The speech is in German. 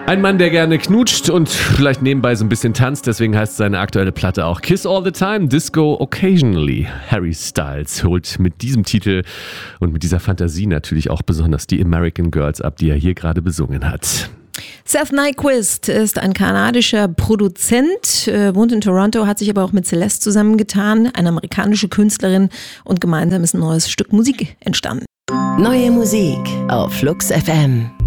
Ein Mann, der gerne knutscht und vielleicht nebenbei so ein bisschen tanzt, deswegen heißt seine aktuelle Platte auch Kiss All the Time, Disco Occasionally. Harry Styles holt mit diesem Titel und mit dieser Fantasie natürlich auch besonders die American Girls ab, die er hier gerade besungen hat. Seth Nyquist ist ein kanadischer Produzent, wohnt in Toronto, hat sich aber auch mit Celeste zusammengetan, eine amerikanische Künstlerin, und gemeinsam ist ein neues Stück Musik entstanden. Neue Musik auf Flux FM.